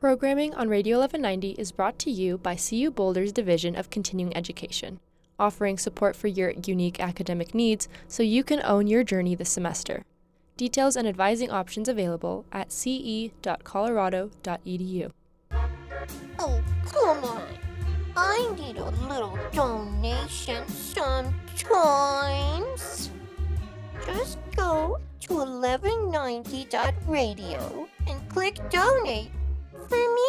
Programming on Radio 1190 is brought to you by CU Boulder's Division of Continuing Education, offering support for your unique academic needs so you can own your journey this semester. Details and advising options available at ce.colorado.edu. Oh, come on. I need a little donation sometimes. Just go to 1190.radio and click donate